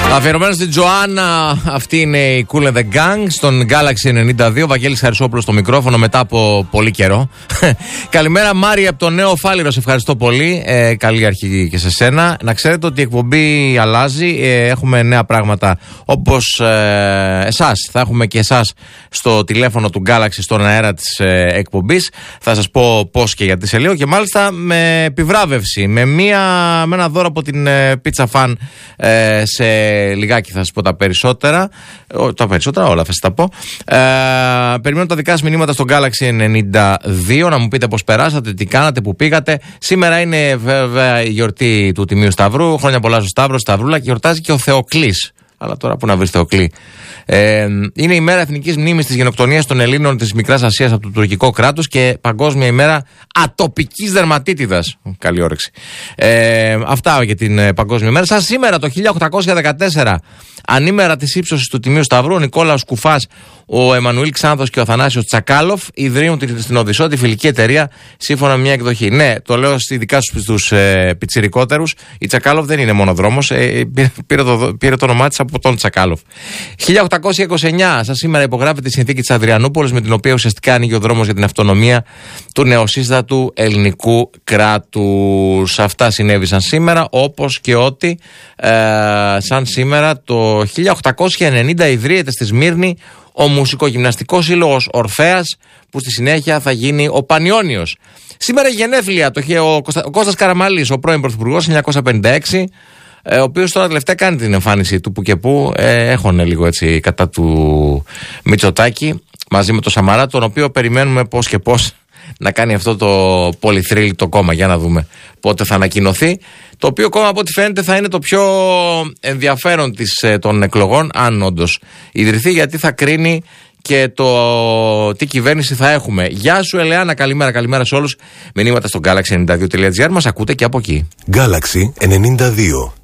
Αφιερωμένο στην Τζοάννα, αυτή είναι η Kool and the Gang στον Galaxy 92. Βαγγέλης Χαρισόπουλος στο μικρόφωνο μετά από πολύ καιρό. Καλημέρα Μάρια από το Νέο Φάληρο, σε ευχαριστώ πολύ. Καλή αρχή και σε σένα. Να ξέρετε ότι η εκπομπή αλλάζει. Έχουμε νέα πράγματα όπως εσάς. Θα έχουμε και εσάς στο τηλέφωνο του Galaxy στον αέρα της εκπομπής. Θα σας πω πώς και γιατί σε λίγο. Και μάλιστα με επιβράβευση, με ένα δώρο από την Pizza Fan σε λιγάκι θα σας πω τα περισσότερα. Τα περισσότερα όλα θα σας τα πω. Περιμένω τα δικά σας μηνύματα στο Galaxy 92 να μου πείτε πώς περάσατε, τι κάνατε, που πήγατε. Σήμερα είναι βέβαια η γιορτή του Τιμίου Σταυρού. Χρόνια πολλά στο Σταύρο, Σταυρούλα, και γιορτάζει και ο Θεοκλής. Αλλά τώρα πού να βρεις Θεοκλή. Είναι η μέρα εθνικής μνήμης της γενοκτονίας των Ελλήνων της Μικράς Ασίας από το τουρκικό κράτος και παγκόσμια ημέρα ατοπικής δερματίτιδας. Καλή όρεξη. Αυτά για την παγκόσμια ημέρα. Σαν σήμερα το 1814, ανήμερα της ύψωσης του Τιμίου Σταυρού, ο Νικόλαος Κουφάς, ο Εμμανουήλ Ξάνθος και ο Αθανάσιος Τσακάλοφ ιδρύουν στην Οδυσσό τη φιλική εταιρεία σύμφωνα με μια εκδοχή. Ναι, το λέω ειδικά στους πιτσιρικότερους. Η Τσακάλοφ δεν είναι μόνο δρόμος. Πήρε το όνομά της από τον Τσακάλοφ. 1829, σαν σήμερα, υπογράφεται η συνθήκη της Αδριανούπολης, με την οποία ουσιαστικά ανοίγει ο δρόμος για την αυτονομία του νεοσύστατου ελληνικού κράτους. Αυτά συνέβησαν σήμερα, όπως και ότι σαν σήμερα το 1890 ιδρύεται στη Σμύρνη ο Μουσικογυμναστικός Σύλλογος Ορφέας, που στη συνέχεια θα γίνει ο Πανιώνιος. Σήμερα η γενέθλια, ο Κώστας Καραμαλής, ο πρώην πρωθυπουργός, 1956, ο οποίος τώρα τελευταία κάνει την εμφάνιση του που και που, έχωνε λίγο έτσι κατά του Μητσοτάκη, μαζί με τον Σαμαρά, τον οποίο περιμένουμε πώς και πώς να κάνει αυτό το πολυθρύλιτο κόμμα. Για να δούμε πότε θα ανακοινωθεί. Το οποίο κόμμα, από ό,τι φαίνεται, θα είναι το πιο ενδιαφέρον των εκλογών, αν όντως ιδρυθεί, γιατί θα κρίνει και το τι κυβέρνηση θα έχουμε. Γεια σου Ελεάνα, καλημέρα σε όλους. Μηνύματα στο galaxy92.gr, μας ακούτε και από εκεί. Galaxy 92.